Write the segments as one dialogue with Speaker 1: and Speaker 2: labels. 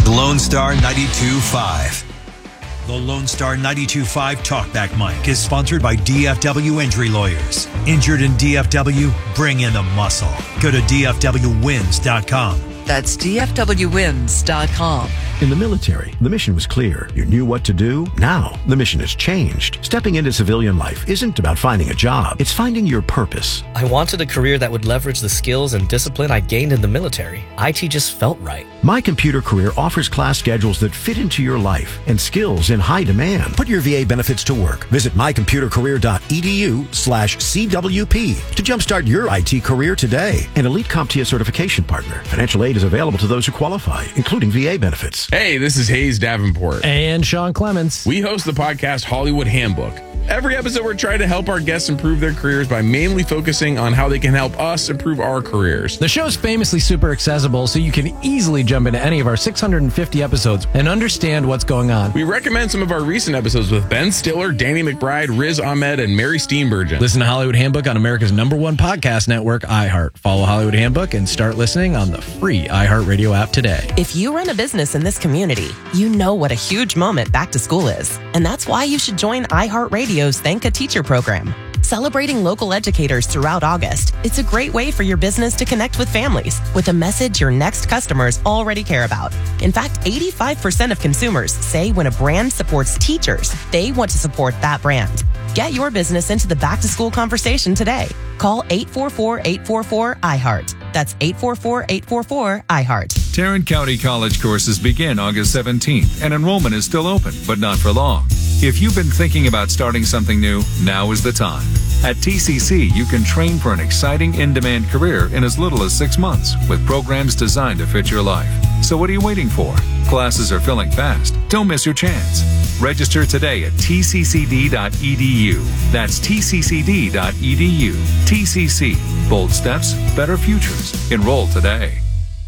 Speaker 1: Lone Star 92.5. The Lone Star 92.5 Talkback Mic is sponsored by DFW Injury Lawyers. Injured in DFW? Bring in the muscle. Go to DFWwins.com.
Speaker 2: That's DFWwins.com.
Speaker 3: In the military, the mission was clear. You knew what to do. Now, the mission has changed. Stepping into civilian life isn't about finding a job. It's finding your purpose.
Speaker 4: I wanted a career that would leverage the skills and discipline I gained in the military. IT just felt right.
Speaker 3: My Computer Career offers class schedules that fit into your life and skills in high demand. Put your VA benefits to work. Visit mycomputercareer.edu/CWP to jumpstart your IT career today. An Elite CompTIA certification partner. Financial aid is available to those who qualify, including VA benefits.
Speaker 5: Hey, this is Hayes Davenport.
Speaker 6: And Sean Clements.
Speaker 5: We host the podcast Hollywood Handbook. Every episode, we're trying to help our guests improve their careers by mainly focusing on how they can help us improve our careers.
Speaker 6: The show's famously super accessible, so you can easily jump into any of our 650 episodes and understand what's going on.
Speaker 5: We recommend some of our recent episodes with Ben Stiller, Danny McBride, Riz Ahmed, and Mary Steenburgen.
Speaker 6: Listen to Hollywood Handbook on America's #1 podcast network, iHeart. Follow Hollywood Handbook and start listening on the free iHeartRadio app today.
Speaker 7: If you run a business in this community, you know what a huge moment back to school is. And that's why you should join iHeartRadio's Thank a Teacher program. Celebrating local educators throughout August, it's a great way for your business to connect with families with a message your next customers already care about. In fact, 85% of consumers say when a brand supports teachers, they want to support that brand. Get your business into the back-to-school conversation today. Call 844-844-IHEART. That's 844-844-IHEART.
Speaker 8: Tarrant County College courses begin August 17th, and enrollment is still open, but not for long. If you've been thinking about starting something new, now is the time. At TCC, you can train for an exciting in-demand career in as little as 6 months with programs designed to fit your life. So what are you waiting for? Classes are filling fast. Don't miss your chance. Register today at tccd.edu. That's tccd.edu. TCC. Bold steps, better futures. Enroll today.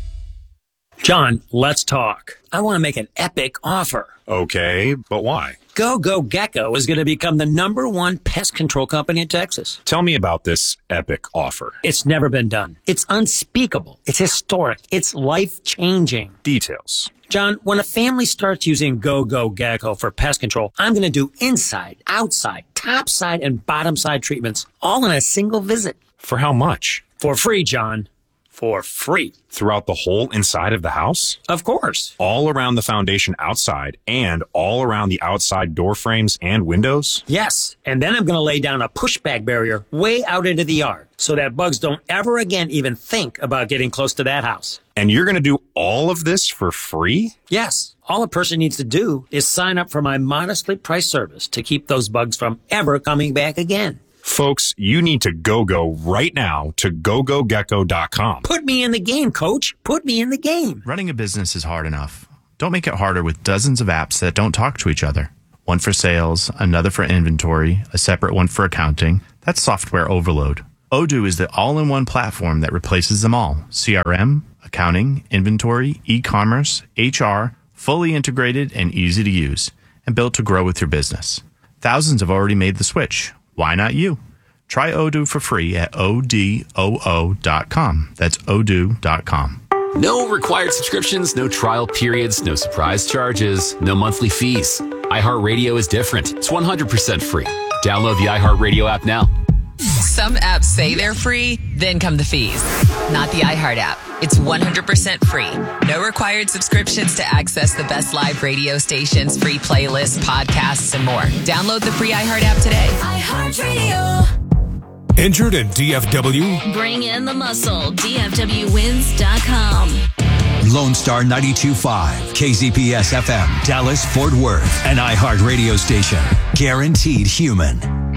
Speaker 9: John, let's talk. I want to make an epic offer.
Speaker 10: Okay, but why?
Speaker 9: Go Gecko is going to become the #1 pest control company in Texas.
Speaker 10: Tell me about this epic offer.
Speaker 9: It's never been done. It's unspeakable. It's historic. It's life-changing.
Speaker 10: Details.
Speaker 9: John, when a family starts using Go Gecko for pest control, I'm going to do inside, outside, top side, and bottom side treatments all in a single visit.
Speaker 10: For how much?
Speaker 9: For free, John. For free.
Speaker 10: Throughout the whole inside of the house?
Speaker 9: Of course.
Speaker 10: All around the foundation outside and all around the outside door frames and windows?
Speaker 9: Yes. And then I'm going to lay down a pushback barrier way out into the yard so that bugs don't ever again even think about getting close to that house.
Speaker 10: And you're going to do all of this for free?
Speaker 9: Yes. All a person needs to do is sign up for my modestly priced service to keep those bugs from ever coming back again.
Speaker 10: Folks, you need to go right now to gogogecko.com.
Speaker 9: Put me in the game, coach. Put me in the game.
Speaker 11: Running a business is hard enough. Don't make it harder with dozens of apps that don't talk to each other. One for sales, another for inventory, a separate one for accounting. That's software overload. Odoo is the all-in-one platform that replaces them all. CRM, accounting, inventory, e-commerce, HR, fully integrated and easy to use, and built to grow with your business. Thousands have already made the switch. Why not you? Try Odoo for free at odoo.com. That's odoo.com.
Speaker 12: No required subscriptions, no trial periods, no surprise charges, no monthly fees. iHeartRadio is different. It's 100% free. Download the iHeartRadio app now.
Speaker 2: Some apps say they're free, then come the fees. Not the iHeart app. It's 100% free. No required subscriptions to access the best live radio stations, free playlists, podcasts, and more. Download the free iHeart app today.
Speaker 13: iHeartRadio.
Speaker 14: Injured in DFW?
Speaker 13: Bring in the muscle. DFWwins.com.
Speaker 1: Lone Star 92.5, KZPS FM, Dallas, Fort Worth, an iHeart radio station. Guaranteed human.